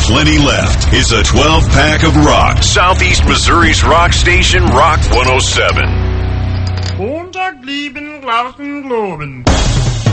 plenty left. It's a 12-pack of rock. Southeast Missouri's rock station, Rock 107. Montag lieben, Glauben, Globen.